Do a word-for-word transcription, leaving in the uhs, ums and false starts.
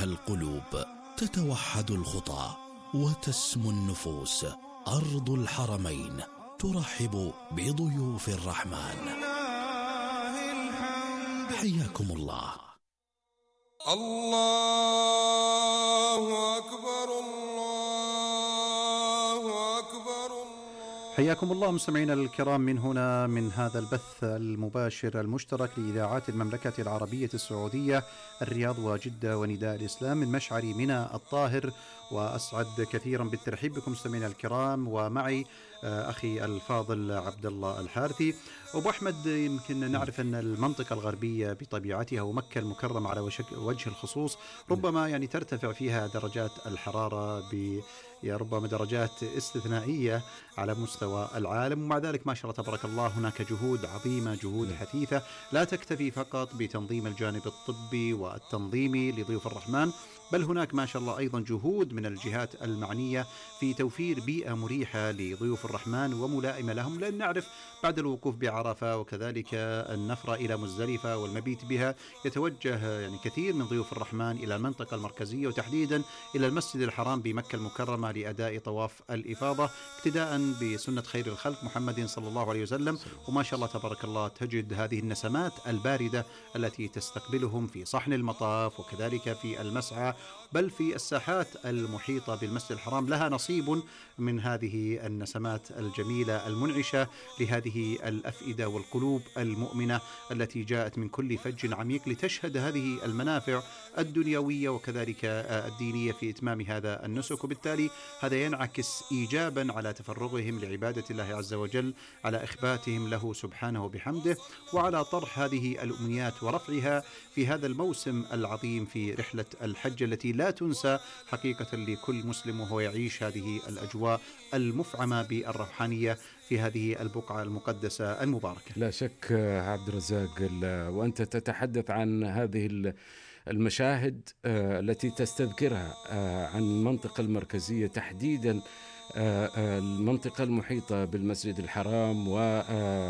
القلوب، تتوحد الخطى وتسمو النفوس. أرض الحرمين ترحب بضيوف الرحمن. حياكم الله. الله أكبر، الله أكبر. حياكم الله مستمعينا الكرام من هنا، من هذا البث المباشر المشترك لإذاعات المملكة العربية السعودية، الرياض وجدة ونداء الإسلام، من مشعر منى الطاهر. وأسعد كثيرا بالترحيب بكم مستمعينا الكرام، ومعي أخي الفاضل عبد الله الحارثي. أبو أحمد، يمكن نعرف أن المنطقة الغربية بطبيعتها ومكة المكرمة على وجه الخصوص ربما يعني ترتفع فيها درجات الحرارة ب يا ربما درجات استثنائية على مستوى العالم، ومع ذلك ما شاء الله تبارك الله هناك جهود عظيمة، جهود حثيثة لا تكتفي فقط بتنظيم الجانب الطبي والتنظيمي لضيوف الرحمن، بل هناك ما شاء الله أيضا جهود من الجهات المعنية في توفير بيئة مريحة لضيوف الرحمن وملائمة لهم، لأن نعرف بعد الوقوف بعرفة وكذلك النفر إلى مزدلفة والمبيت بها يتوجه يعني كثير من ضيوف الرحمن إلى المنطقة المركزية وتحديدا إلى المسجد الحرام بمكة المكرمة لأداء طواف الإفاضة اقتداء بسنة خير الخلق محمد صلى الله عليه وسلم. وما شاء الله تبارك الله تجد هذه النسمات الباردة التي تستقبلهم في صحن المطاف وكذلك في المسعى، بل في الساحات المحيطة بالمسجد الحرام لها نصيب من هذه النسمات الجميلة المنعشة لهذه الأفئدة والقلوب المؤمنة التي جاءت من كل فج عميق لتشهد هذه المنافع الدنيوية وكذلك الدينية في إتمام هذا النسك، وبالتالي هذا ينعكس إيجابا على تفرغهم لعبادة الله عز وجل، على إخباتهم له سبحانه وبحمده، وعلى طرح هذه الأمنيات ورفعها في هذا الموسم العظيم في رحلة الحج التي لا تنسى حقيقة لكل مسلم وهو يعيش هذه الأجواء المفعمة بالروحانية في هذه البقعة المقدسة المباركة. لا شك عبد الرزاق، وأنت تتحدث عن هذه المشاهد التي تستذكرها عن المنطقة المركزية تحديدا، المنطقة المحيطة بالمسجد الحرام و